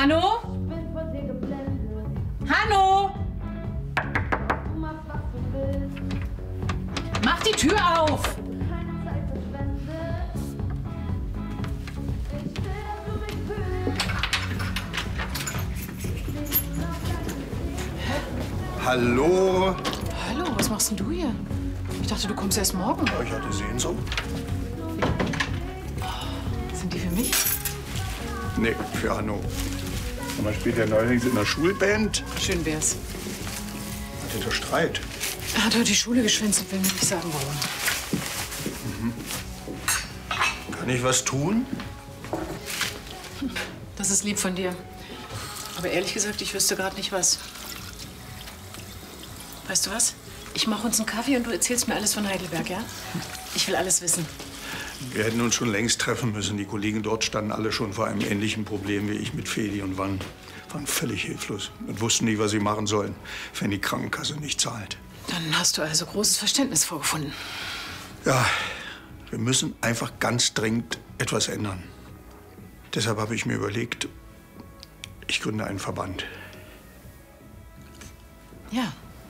Hanno? Hanno? Mach die Tür auf! Hallo? Hallo, was machst denn du hier? Ich dachte, du kommst erst morgen. Ich hatte Sehnsucht. Sind die für mich? Nee, für Hanno. Und man spielt ja neuerdings in der Schulband. Schön wär's. Hatte der Streit. Er hat heute die Schule geschwänzt und will mir nicht sagen, warum. Kann ich was tun? Das ist lieb von dir. Aber ehrlich gesagt, ich wüsste gerade nicht was. Weißt du was? Ich mache uns einen Kaffee und du erzählst mir alles von Heidelberg, ja? Ich will alles wissen. Wir hätten uns schon längst treffen müssen. Die Kollegen dort standen alle schon vor einem ähnlichen Problem wie ich mit Feli und waren völlig hilflos und wussten nicht, was sie machen sollen, wenn die Krankenkasse nicht zahlt. Dann hast du also großes Verständnis vorgefunden. Ja, wir müssen einfach ganz dringend etwas ändern. Deshalb habe ich mir überlegt, ich gründe einen Verband. Ja.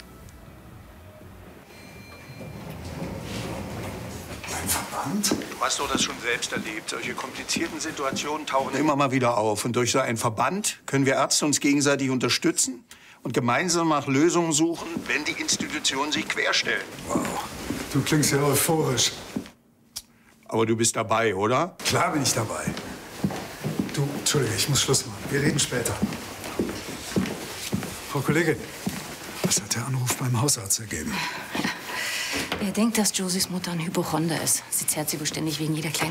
Ein Verband? Du hast doch das schon selbst erlebt. Solche komplizierten Situationen tauchen immer mal wieder auf. Und durch so einen Verband können wir Ärzte uns gegenseitig unterstützen und gemeinsam nach Lösungen suchen, wenn die Institutionen sich querstellen. Wow, du klingst ja euphorisch. Aber du bist dabei, oder? Klar bin ich dabei. Du, Entschuldige, ich muss Schluss machen. Wir reden später. Frau Kollegin, was hat der Anruf beim Hausarzt ergeben? Er denkt, dass Josies Mutter ein Hypochonder ist. Sie zerrt sie wohl ständig wegen jeder kleinen